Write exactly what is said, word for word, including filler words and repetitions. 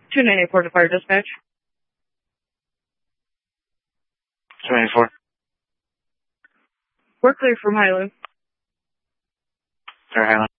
two ninety-four to fire dispatch. two ninety-four. We're clear from Highland. Clear Highland.